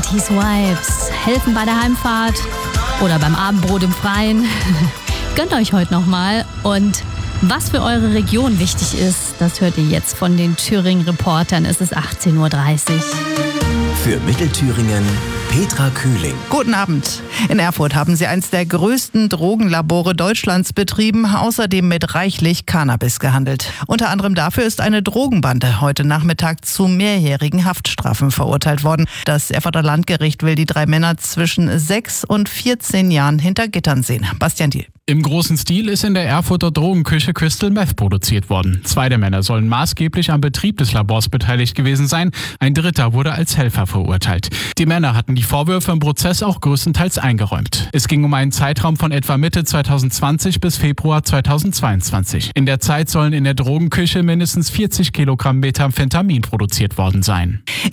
80s Vibes. Helfen bei der Heimfahrt oder beim Abendbrot im Freien. Gönnt euch heute nochmal. Und was für eure Region wichtig ist, das hört ihr jetzt von den Thüringen-Reportern. Es ist 18.30 Uhr. Für Mittelthüringen Petra Kühling. Guten Abend. In Erfurt haben sie eins der größten Drogenlabore Deutschlands betrieben, außerdem mit reichlich Cannabis gehandelt. Unter anderem dafür ist eine Drogenbande heute Nachmittag zu mehrjährigen Haftstrafen verurteilt worden. Das Erfurter Landgericht will die 3 Männer zwischen 6 und 14 Jahren hinter Gittern sehen. Bastian Diel. Im großen Stil ist in der Erfurter Drogenküche Crystal Meth produziert worden. 2 der Männer sollen maßgeblich am Betrieb des Labors beteiligt gewesen sein. Ein dritter wurde als Helfer verurteilt. Die Männer hatten die Vorwürfe im Prozess auch größtenteils eingeräumt. Es ging um einen Zeitraum von etwa Mitte 2020 bis Februar 2022. In der Zeit sollen in der Drogenküche mindestens 40 Kilogramm Methamphetamin produziert worden sein.